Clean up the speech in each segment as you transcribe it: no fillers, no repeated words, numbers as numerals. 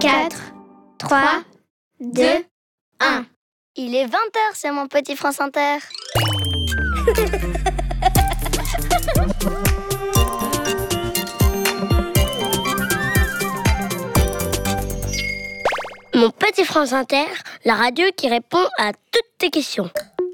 4, 3, 2, 1. Il est 20h sur mon petit France Inter. Mon petit France Inter, la radio qui répond à toutes tes questions.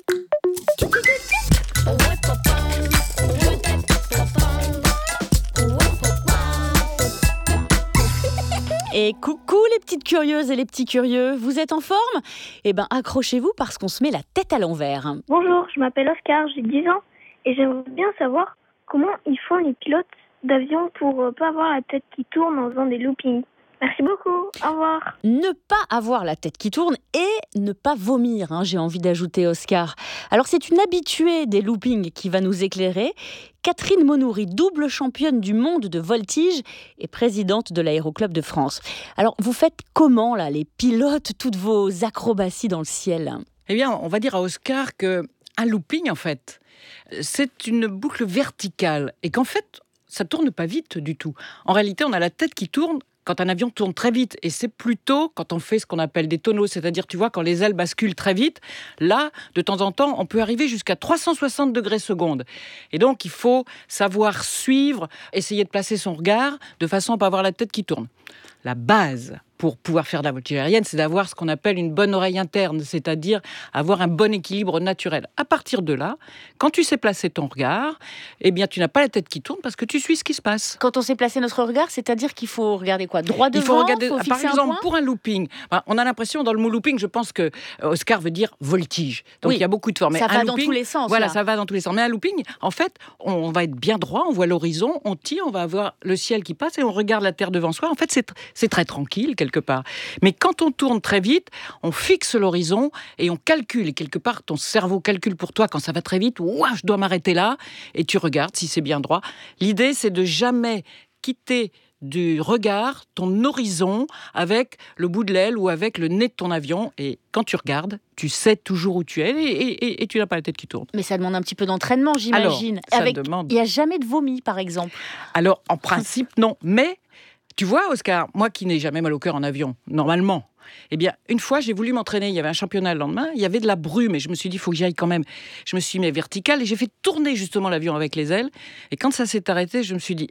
Et coucou les petites curieuses et les petits curieux, vous êtes en forme ? Eh bien accrochez-vous parce qu'on se met la tête à l'envers. Bonjour, je m'appelle Oscar, j'ai 10 ans et j'aimerais bien savoir comment ils font les pilotes d'avion pour pas avoir la tête qui tourne en faisant des loopings. Merci beaucoup, au revoir. Ne pas avoir la tête qui tourne et ne pas vomir, j'ai envie d'ajouter Oscar. Alors c'est une habituée des loopings qui va nous éclairer. Catherine Monoury, double championne du monde de voltige et présidente de l'Aéroclub de France. Alors vous faites comment là, les pilotes, toutes vos acrobaties dans le ciel ? Eh bien, on va dire à Oscar qu'un looping, en fait, c'est une boucle verticale et qu'en fait, ça tourne pas vite du tout. En réalité, on a la tête qui tourne quand un avion tourne très vite, et c'est plutôt quand on fait ce qu'on appelle des tonneaux, c'est-à-dire, tu vois, quand les ailes basculent très vite, là, de temps en temps, on peut arriver jusqu'à 360 degrés secondes. Et donc, il faut savoir suivre, essayer de placer son regard de façon à ne pas avoir la tête qui tourne. La base pour pouvoir faire de la voltige aérienne, c'est d'avoir ce qu'on appelle une bonne oreille interne, c'est-à-dire avoir un bon équilibre naturel. À partir de là, quand tu sais placer ton regard, eh bien, tu n'as pas la tête qui tourne parce que tu suis ce qui se passe. Quand on sait placer notre regard, c'est-à-dire qu'il faut regarder quoi ? Droit devant ? Il faut regarder, faut par fixer un exemple, point ? pour un looping, on a l'impression, dans le mot looping, je pense que Oscar veut dire voltige. Donc, oui, il y a beaucoup de formes. Ça va dans tous les sens. Voilà, là. ça va dans tous les sens. Mais un looping, en fait, on va être bien droit, on voit l'horizon, on tire, on va avoir le ciel qui passe et on regarde la terre devant soi. En fait, c'est très tranquille, quelque part. Mais quand on tourne très vite, on fixe l'horizon et on calcule. Et quelque part, ton cerveau calcule pour toi quand ça va très vite. Ouah, je dois m'arrêter là. Et tu regardes si c'est bien droit. L'idée, c'est de jamais quitter du regard ton horizon avec le bout de l'aile ou avec le nez de ton avion. Et quand tu regardes, tu sais toujours où tu es et tu n'as pas la tête qui tourne. Mais ça demande un petit peu d'entraînement, j'imagine. Il n'y a jamais de vomi, par exemple. Alors, en principe, non. Mais, tu vois, Oscar, moi qui n'ai jamais mal au cœur en avion, normalement, eh bien, une fois, j'ai voulu m'entraîner. Il y avait un championnat le lendemain. Il y avait de la brume. Et je me suis dit, il faut que j'y aille quand même. Je me suis mis vertical et j'ai fait tourner justement l'avion avec les ailes. Et quand ça s'est arrêté, je me suis dit,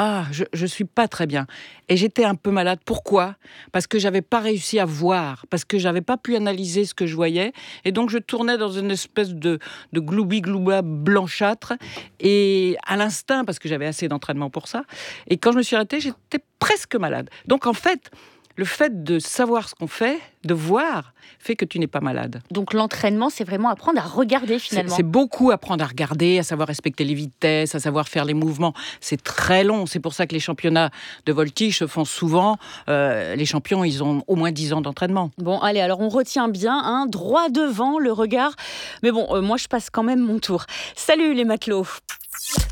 je suis pas très bien. Et j'étais un peu malade. Pourquoi ? Parce que j'avais pas réussi à voir. Parce que j'avais pas pu analyser ce que je voyais. Et donc, je tournais dans une espèce de gloubi-glouba blanchâtre. Et à l'instinct, parce que j'avais assez d'entraînement pour ça. Et quand je me suis arrêtée, j'étais presque malade. Donc, en fait, le fait de savoir ce qu'on fait, de voir, fait que tu n'es pas malade. Donc l'entraînement, c'est vraiment apprendre à regarder finalement. C'est beaucoup apprendre à regarder, à savoir respecter les vitesses, à savoir faire les mouvements. C'est très long. C'est pour ça que les championnats de voltige se font souvent. Les champions, ils ont au moins 10 ans d'entraînement. Bon, allez, alors on retient bien, droit devant le regard. Mais bon, moi je passe quand même mon tour. Salut les matelots.